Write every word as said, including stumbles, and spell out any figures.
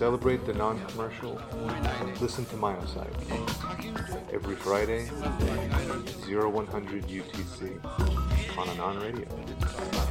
celebrate the non-commercial, listen to Myoside every Friday, zero one hundred U T C on Anon Radio.